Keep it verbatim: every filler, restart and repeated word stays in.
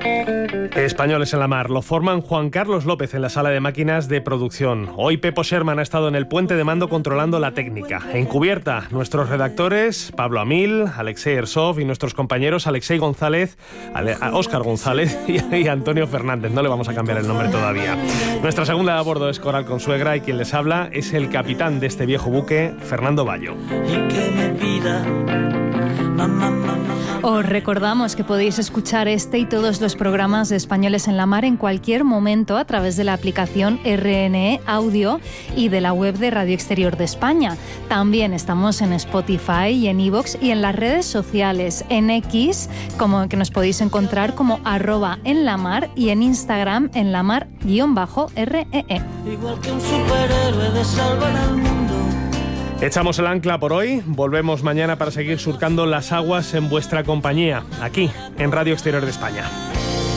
Españoles en la mar. Lo forman Juan Carlos López en la sala de máquinas de producción. Hoy Pepo Sherman ha estado en el puente de mando controlando la técnica. En cubierta, nuestros redactores Pablo Amil, Alexei Ersov y nuestros compañeros Alexei González, Ale- Óscar González y, y Antonio Fernández. No le vamos a cambiar el nombre todavía. Nuestra segunda a bordo es Coral Consuegra y quien les habla es el capitán de este viejo buque, Fernando Bayo. Y que me pida, mamá, mamá. Os recordamos que podéis escuchar este y todos los programas de Españoles en la Mar en cualquier momento a través de la aplicación R N E Audio y de la web de Radio Exterior de España. También estamos en Spotify y en iVoox y en las redes sociales, en X, como que nos podéis encontrar como arroba en la mar y en Instagram en la mar guión bajo R E E. Igual que un superhéroe de salvar al mundo. Echamos el ancla por hoy, volvemos mañana para seguir surcando las aguas en vuestra compañía, aquí, en Radio Exterior de España.